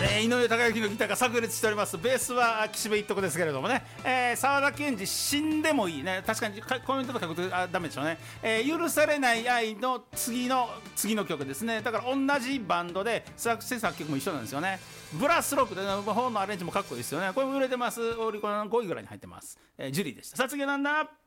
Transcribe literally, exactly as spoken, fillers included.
えー、井上貴之のギターが炸裂しております。ベースは岸辺一徳ですけれどもね、えー、沢田研二死んでもいいね。確かにコメントとか書くとあダメでしょうね、えー、許されない愛の次の次の曲ですね。だから同じバンドで作詞作曲も一緒なんですよね。ブラスロックで本のアレンジもかっこいいですよね。これも売れてます。オリコンのごいぐらいに入ってます、えー、ジュリーでした。さあ次はなんだ。